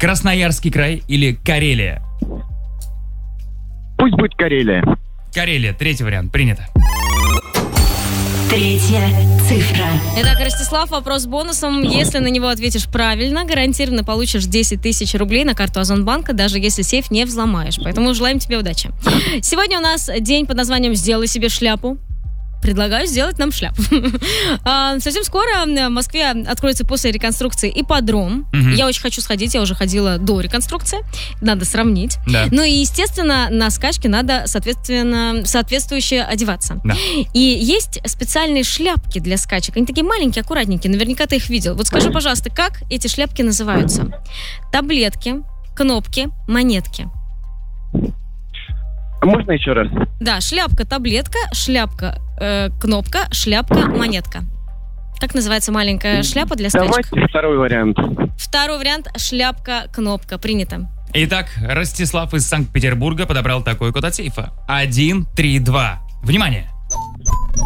Красноярский край или Карелия? Пусть будет Карелия. Карелия, третий вариант, принято. Третья цифра. Итак, Ростислав, вопрос с бонусом. Если на него ответишь правильно, гарантированно получишь 10 тысяч рублей на карту Озонбанка, даже если сейф не взломаешь. Поэтому желаем тебе удачи. Сегодня у нас день под названием «Сделай себе шляпу». Предлагаю сделать нам шляпу. Совсем скоро в Москве откроется после реконструкции ипподром. Я очень хочу сходить, я уже ходила до реконструкции. Надо сравнить. Да. Ну и, естественно, на скачке надо, соответствующе одеваться. Да. И есть специальные шляпки для скачек. Они такие маленькие, аккуратненькие. Наверняка ты их видел. Вот скажи, пожалуйста, как эти шляпки называются? Таблетки, кнопки, монетки. Можно еще раз? Да, шляпка, таблетка, шляпка, кнопка, шляпка, монетка. Как называется маленькая шляпа для скачек? Давайте второй вариант. Второй вариант – шляпка, кнопка. Принято. Итак, Ростислав из Санкт-Петербурга подобрал такой код от сейфа. 132. Внимание!